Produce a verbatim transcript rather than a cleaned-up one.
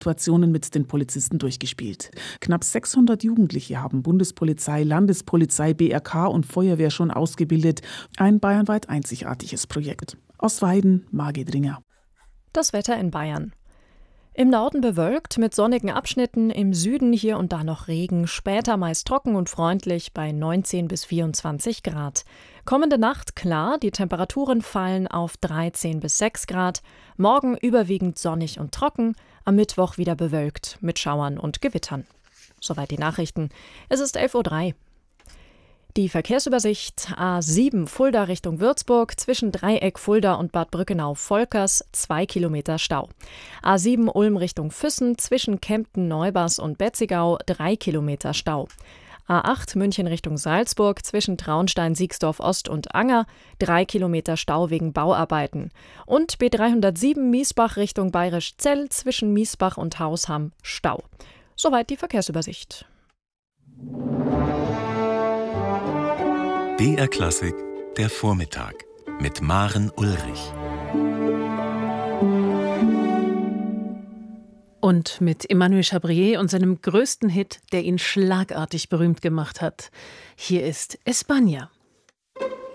Situationen mit den Polizisten durchgespielt. Knapp sechshundert Jugendliche haben Bundespolizei, Landespolizei, B R K und Feuerwehr schon ausgebildet. Ein bayernweit einzigartiges Projekt. Aus Weiden, Margit Ringer. Das Wetter in Bayern. Im Norden bewölkt mit sonnigen Abschnitten, im Süden hier und da noch Regen, später meist trocken und freundlich bei neunzehn bis vierundzwanzig Grad. Kommende Nacht klar, die Temperaturen fallen auf dreizehn bis sechs Grad, morgen überwiegend sonnig und trocken, am Mittwoch wieder bewölkt mit Schauern und Gewittern. Soweit die Nachrichten. Es ist elf Uhr drei. Die Verkehrsübersicht: A sieben Fulda Richtung Würzburg, zwischen Dreieck Fulda und Bad Brückenau-Volkers, zwei Kilometer Stau. A sieben Ulm Richtung Füssen, zwischen Kempten-Neubas und Betzigau, drei Kilometer Stau. A acht München Richtung Salzburg, zwischen Traunstein-Siegsdorf-Ost und Anger, drei Kilometer Stau wegen Bauarbeiten. Und B dreihundertsieben Miesbach Richtung Bayerisch-Zell, zwischen Miesbach und Hausham, Stau. Soweit die Verkehrsübersicht. B R Klassik, der Vormittag mit Maren Ulrich. Und mit Emmanuel Chabrier und seinem größten Hit, der ihn schlagartig berühmt gemacht hat. Hier ist España.